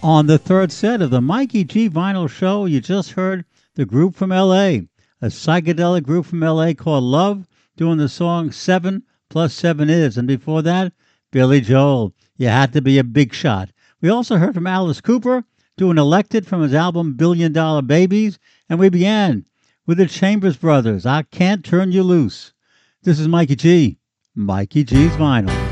On the third set of the Mikey G Vinyl Show, you just heard the group from LA, a psychedelic group from LA called Love, doing the song 7 plus 7 is. And before that, Billy Joel, You Had to Be a Big Shot. We also heard from Alice Cooper, doing Elected from his album Billion Dollar Babies. And we began with the Chambers Brothers, I Can't Turn You Loose. This is Mikey G, Mikey G's Vinyl.